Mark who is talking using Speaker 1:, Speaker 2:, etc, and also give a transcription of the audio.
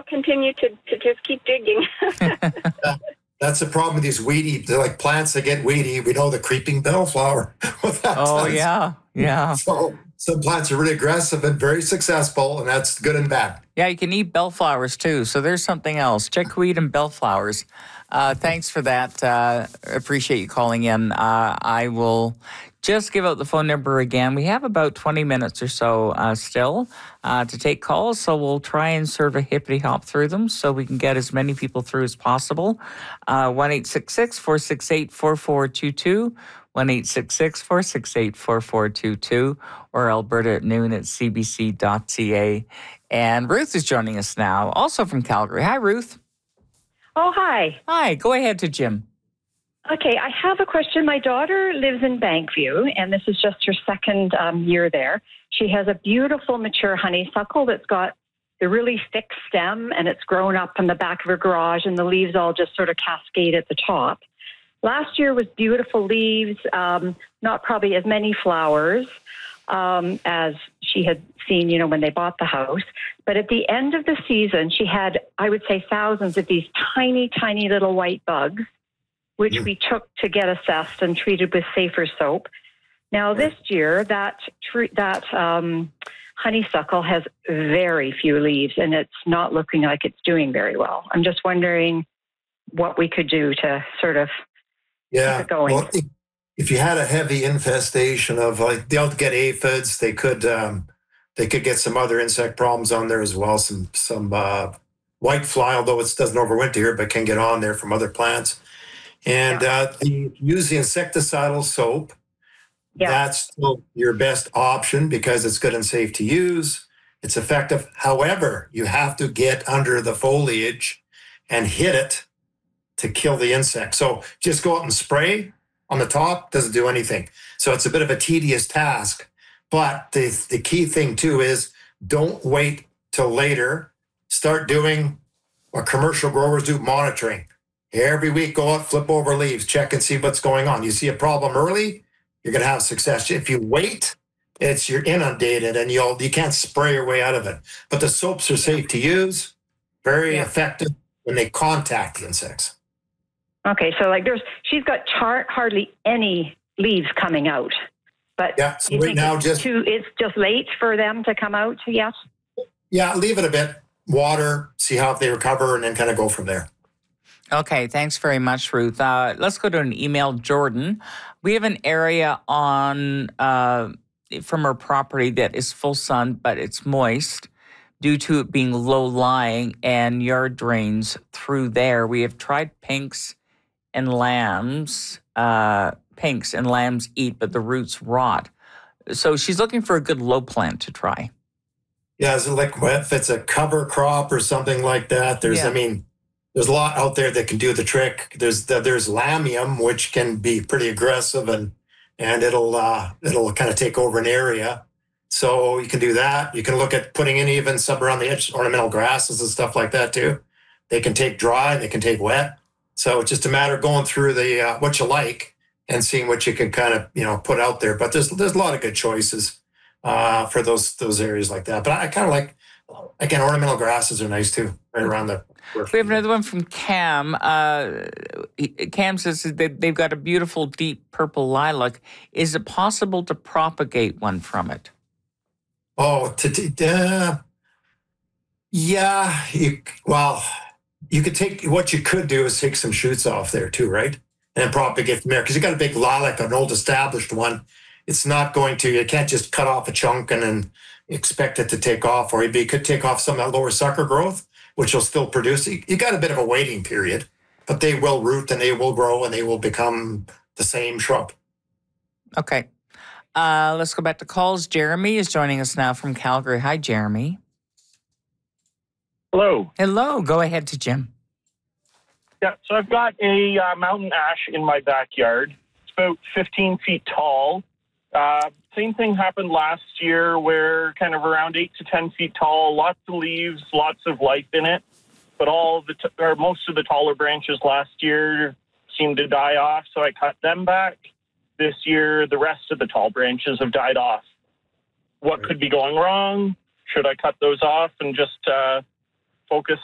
Speaker 1: continue to just keep digging.
Speaker 2: That's the problem with these weedy, they're like plants that get weedy. We know the creeping bellflower.
Speaker 3: Yeah.
Speaker 2: So some plants are really aggressive and very successful, and that's good and bad.
Speaker 3: Yeah, you can eat bellflowers too. So there's something else. Chickweed and bellflowers. Thanks for that. Appreciate you calling in. I will just give out the phone number again. We have about 20 minutes or so still to take calls, so we'll try and sort of hippity-hop through them so we can get as many people through as possible. 1-866-468-4422, 1-866-468-4422, or Alberta at noon at cbc.ca. And Ruth is joining us now, also from Calgary. Hi, Ruth.
Speaker 4: Oh, hi.
Speaker 3: Hi, go ahead to Jim.
Speaker 4: Okay, I have a question. My daughter lives in Bankview, and this is just her second year there. She has a beautiful mature honeysuckle that's got the really thick stem, and it's grown up in the back of her garage, and the leaves all just sort of cascade at the top. Last year was beautiful leaves, not probably as many flowers as she had seen, when they bought the house. But at the end of the season, she had, I would say, thousands of these tiny, tiny little white bugs, which we took to get assessed and treated with Safer soap. Now, this year, that honeysuckle has very few leaves, and it's not looking like it's doing very well. I'm just wondering what we could do to sort of keep it going.
Speaker 2: Well, if you had a heavy infestation of, they'll get aphids, they could get some other insect problems on there as well. Some white fly, although it doesn't overwinter here, but can get on there from other plants. And use the insecticidal soap. Yeah. That's still your best option because it's good and safe to use. It's effective. However, you have to get under the foliage and hit it to kill the insect. So just go out and spray on the top, doesn't do anything. So it's a bit of a tedious task. But the key thing too is don't wait till later. Start doing what commercial growers do, monitoring. Every week, go out, flip over leaves, check and see what's going on. You see a problem early, you're going to have success. If you wait, you're inundated and you can't spray your way out of it. But the soaps are safe to use, very effective when they contact the insects.
Speaker 4: Okay, so she's got hardly any leaves coming out. But
Speaker 2: so right now
Speaker 4: it's just late for them to come out, yes?
Speaker 2: Yeah, leave it a bit, water, see how they recover, and then kind of go from there.
Speaker 3: Okay, thanks very much, Ruth. Let's go to an email. Jordan, we have an area on from our property that is full sun, but it's moist due to it being low-lying and yard drains through there. We have tried pinks and lambs. Pinks and lambs eat, but the roots rot. So she's looking for a good low plant to try.
Speaker 2: Yeah, is it if it's a cover crop or something like that? There's a lot out there that can do the trick. There's lamium, which can be pretty aggressive and it'll kind of take over an area. So you can do that. You can look at putting in even some around the edge, ornamental grasses and stuff like that too. They can take dry, they can take wet. So it's just a matter of going through the what you like and seeing what you can kind of put out there. But there's a lot of good choices for those areas like that. But I kind of like, again, ornamental grasses are nice too, right around the.
Speaker 3: We have another one from Cam. Cam says that they've got a beautiful deep purple lilac. Is it possible to propagate one from it?
Speaker 2: Oh, you could take, what you could do is take some shoots off there too, right? And propagate from there. Because you got a big lilac, an old established one. It's not going to, you can't just cut off a chunk and then expect it to take off. Or you could take off some of that lower sucker growth, which will still produce. You got a bit of a waiting period, but they will root and they will grow and they will become the same shrub.
Speaker 3: Okay. Let's go back to calls. Jeremy is joining us now from Calgary. Hi, Jeremy.
Speaker 5: Hello.
Speaker 3: Hello. Go ahead to Jim.
Speaker 5: Yeah, so I've got a mountain ash in my backyard. It's about 15 feet tall. Same thing happened last year where kind of around 8 to 10 feet tall, lots of leaves, lots of life in it. But most of the taller branches last year seemed to die off, so I cut them back. This year, the rest of the tall branches have died off. What could be going wrong? Should I cut those off and just focus